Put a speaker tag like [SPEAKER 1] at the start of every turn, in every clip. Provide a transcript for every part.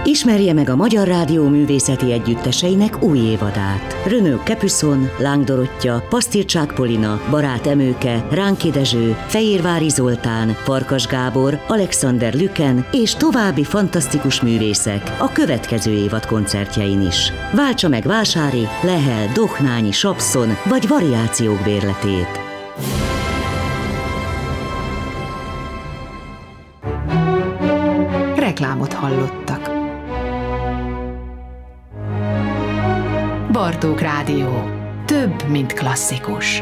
[SPEAKER 1] Ismerje meg a Magyar Rádió művészeti együtteseinek új évadát. Renaud Capuçon, Láng Dorottya, Pasztircsák Polina, Barát Emőke, Ránki Dezső, Fejérvári Zoltán, Farkas Gábor, Alexander Lüken és további fantasztikus művészek a következő évad koncertjein is. Váltsa meg Vásári, Lehel, Dohnányi, Sapszon vagy Variációk bérletét.
[SPEAKER 2] Reklámot hallottak. Bartók Rádió. Több, mint klasszikus.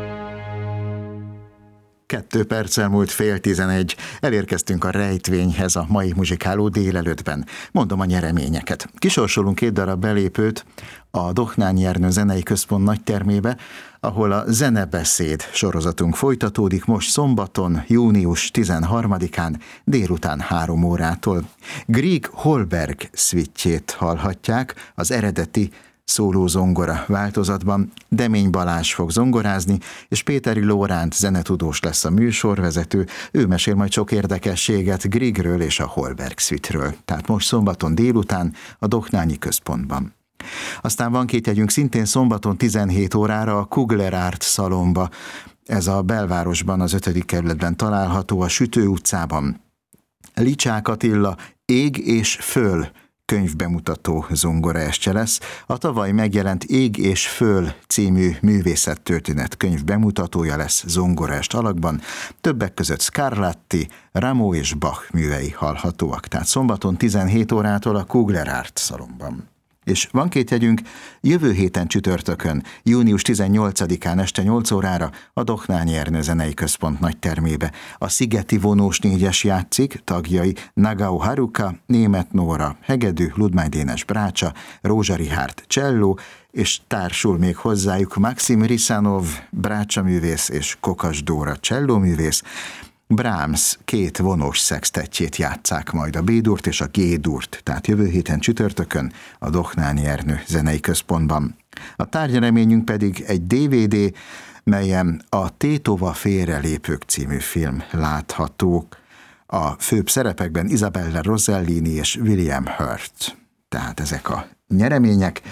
[SPEAKER 3] 2 perccel múlt 10:30. Elérkeztünk a rejtvényhez a mai muzsikáló délelőttben. Mondom a nyereményeket. Kisorsolunk 2 darab belépőt a Dohnányi Ernő Zenei Központ nagytermébe, ahol a Zenebeszéd sorozatunk folytatódik most szombaton, június 13-án délután 3 órától. Grieg Holberg szvittjét hallhatják az eredeti szólózongora változatban. Demény Balázs fog zongorázni, és Péteri Lóránt zenetudós lesz a műsorvezető. Ő mesél majd sok érdekességet Griegről és a Holberg szvitről. Tehát most szombaton délután a Dohnányi Központban. Aztán van 2 jegyünk szintén szombaton 17 órára a Kugler Art Szalomba. Ez a belvárosban, az 5. kerületben található, a Sütő utcában. Licsák Attila Ég és Föl könyvbemutató zongoraestje lesz. A tavaly megjelent Ég és Föl című művészettörténet könyv bemutatója lesz zongoraest alakban. Többek között Scarlatti, Rameau és Bach művei hallhatóak. Tehát szombaton 17 órától a Kugler Art Szalomban. És van 2 jegyünk jövő héten csütörtökön, június 18-án este 8 órára a Dohnányi Ernő Zenei Központ nagytermébe. A Szigeti Vonós 4-es játszik, tagjai Nagao Haruka, Németh Nóra, hegedű, Ludmány Dénes brácsa, Rózsa Richárd cselló, és társul még hozzájuk Maxim Risanov brácsaművész és Kokas Dóra csellóművész. Brahms 2 vonós szextettjét játsszák majd, a B-durt és a G-durt, tehát jövő héten csütörtökön a Dohnányi Ernő Zenei Központban. A tárgyreményünk pedig egy DVD, melyen a Tétova félrelépők című film láthatók. A főbb szerepekben Isabella Rossellini és William Hurt. Tehát ezek a nyeremények.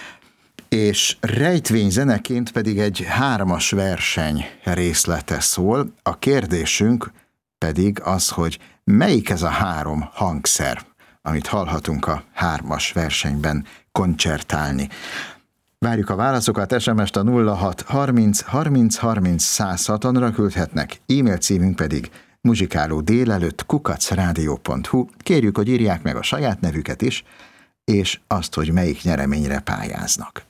[SPEAKER 3] És rejtvény zeneként pedig egy 3-as verseny részlete szól. A kérdésünk pedig az, hogy melyik ez a 3 hangszer, amit hallhatunk a 3-as versenyben koncertálni. Várjuk a válaszokat, SMS-t a 06 30 30 30 106-ra küldhetnek, e-mail címünk pedig muzsikálódélelőtt@radio.hu. Kérjük, hogy írják meg a saját nevüket is, és azt, hogy melyik nyereményre pályáznak.